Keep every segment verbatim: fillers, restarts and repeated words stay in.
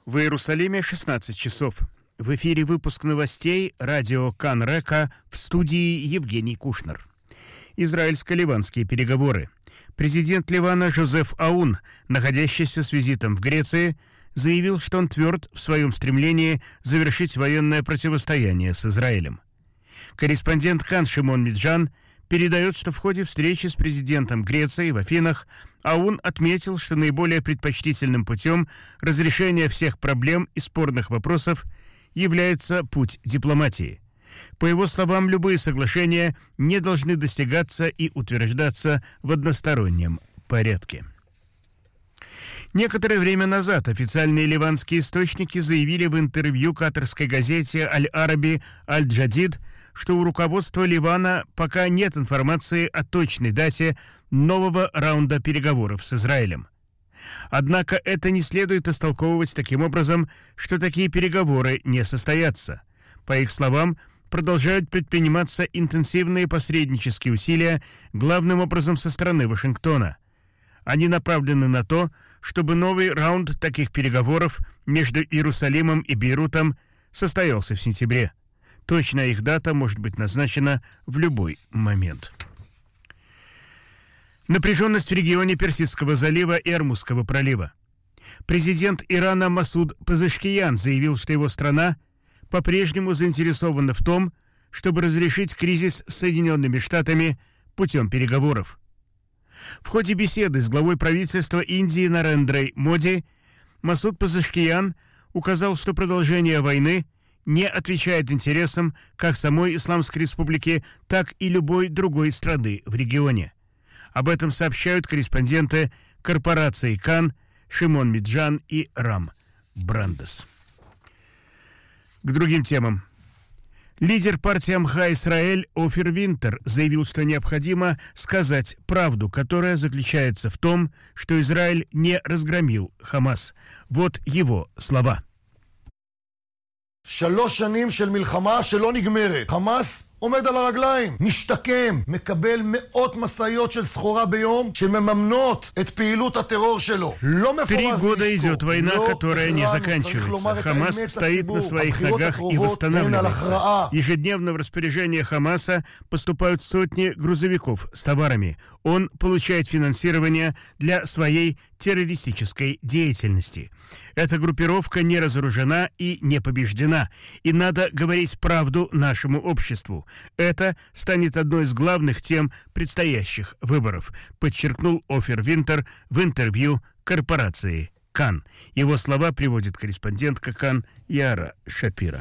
В Иерусалиме шестнадцать часов. В эфире выпуск новостей радио Кан Река, в студии Евгений Кушнер. Израильско-ливанские переговоры. Президент Ливана Жозеф Аун, находящийся с визитом в Греции, заявил, что он тверд в своем стремлении завершить военное противостояние с Израилем. Корреспондент Кан Шимон Миджан передает, что в ходе встречи с президентом Греции в Афинах Аун отметил, что наиболее предпочтительным путем разрешения всех проблем и спорных вопросов является путь дипломатии. По его словам, любые соглашения не должны достигаться и утверждаться в одностороннем порядке. Некоторое время назад официальные ливанские источники заявили в интервью катарской газете «Аль-Араби Аль-Джадид», что у руководства Ливана пока нет информации о точной дате нового раунда переговоров с Израилем. Однако это не следует истолковывать таким образом, что такие переговоры не состоятся. По их словам, продолжают предприниматься интенсивные посреднические усилия, главным образом со стороны Вашингтона. Они направлены на то, чтобы новый раунд таких переговоров между Иерусалимом и Бейрутом состоялся в сентябре. Точная их дата может быть назначена в любой момент. Напряженность в регионе Персидского залива и Ормузского пролива. Президент Ирана Масуд Пезешкиян заявил, что его страна по-прежнему заинтересована в том, чтобы разрешить кризис с Соединенными Штатами путем переговоров. В ходе беседы с главой правительства Индии Нарендрой Моди Масуд Пезешкиян указал, что продолжение войны не отвечает интересам как самой Исламской Республики, так и любой другой страны в регионе. Об этом сообщают корреспонденты корпораций Кан, Шимон Миджан и Рам Брандес. К другим темам. Лидер партии Амха Исраэль Офир Винтер заявил, что необходимо сказать правду, которая заключается в том, что Израиль не разгромил Хамас. Вот его слова. שלוש שנים של מלחמה שלא נגמרת. חמאס עומד על הרגליים, משתקם, מקבל מאות מסעיות של סחורה ביום שמממנות את פעילות הטרור שלו. לא מפורז Три года идет война, которая не заканчивается. Хамас стоит на своих ногах и восстанавливается. Ежедневно в распоряжение Хамаса поступают сотни грузовиков с товарами. Он получает финансирование для своей террористической деятельности. Эта группировка не разоружена и не побеждена, и надо говорить правду нашему обществу. Это станет одной из главных тем предстоящих выборов, подчеркнул Офир Винтер в интервью корпорации Кан. Его слова приводит корреспондентка Кан Яра Шапира.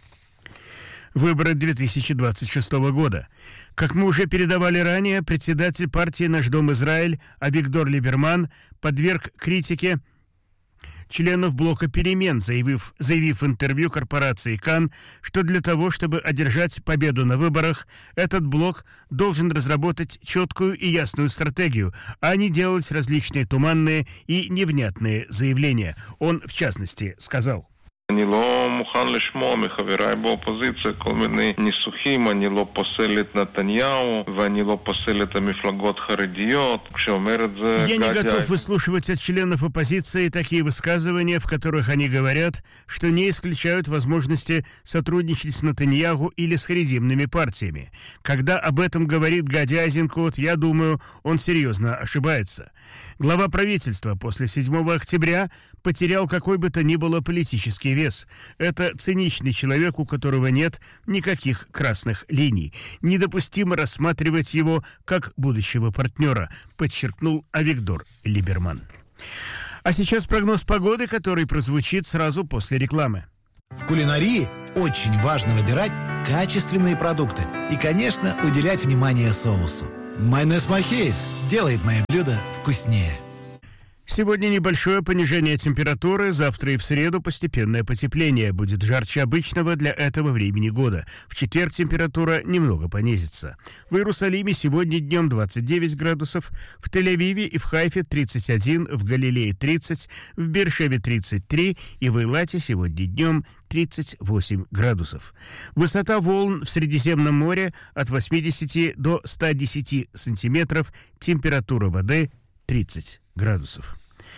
Выборы две тысячи двадцать шестого года. Как мы уже передавали ранее, председатель партии «Наш дом Израиль» Авигдор Либерман подверг критике членов блока перемен, заявив, заявив в интервью корпорации Кан, что для того, чтобы одержать победу на выборах, этот блок должен разработать четкую и ясную стратегию, а не делать различные туманные и невнятные заявления. Он, в частности, сказал: אני לא מוכן לשמוע מחבריי באופוזיציה כל מיני ניסוחים, אני לא פוסל את נתניהו ואני לא פוסל את המפלגות חרדיות. כשאומר את זה Я не готов выслушивать от членов оппозиции такие высказывания, в которых они говорят, что не исключают возможности сотрудничать с Нетаньяху или с харизимными партиями. Когда об этом говорит Гади Айзенкот, я думаю, он серьезно ошибается. Глава правительства после седьмого октября потерял какой бы то ни было политический вес. Это циничный человек, у которого нет никаких красных линий. Недопустимо рассматривать его как будущего партнера, подчеркнул Авигдор Либерман. А сейчас прогноз погоды, который прозвучит сразу после рекламы. В кулинарии очень важно выбирать качественные продукты и, конечно, уделять внимание соусу. Майонез Махеев делает мои блюда вкуснее. Сегодня небольшое понижение температуры, завтра и в среду постепенное потепление. Будет жарче обычного для этого времени года. В четверг температура немного понизится. В Иерусалиме сегодня днем двадцать девять градусов, в Тель-Авиве и в Хайфе тридцать один, в Галилее тридцать, в Беэр-Шеве тридцать три и в Эйлате сегодня днем тридцать восемь градусов. Высота волн в Средиземном море от восьмидесяти до ста десяти сантиметров, температура воды тридцать градусов.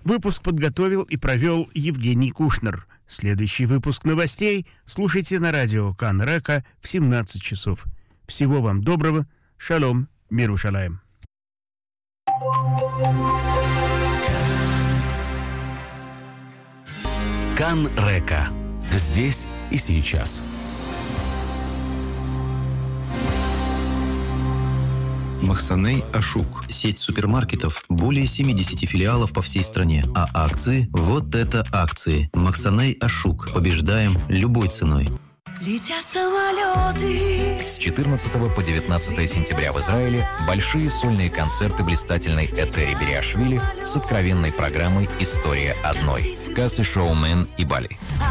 Выпуск подготовил и провел Евгений Кушнер. Следующий выпуск новостей слушайте на радио Кан Река в семнадцать часов. Всего вам доброго. Шалом. Мир Ушалаем. Кан Река. Здесь и сейчас. Махсаней Ашук. Сеть супермаркетов. Более семидесяти филиалов по всей стране. А акции? Вот это акции. Махсаней Ашук. Побеждаем любой ценой. Летят самолеты. С четырнадцатого по девятнадцатое сентября в Израиле большие сольные концерты блистательной Этери Бериашвили с откровенной программой «История одной». Кассы Шоумен и Бали.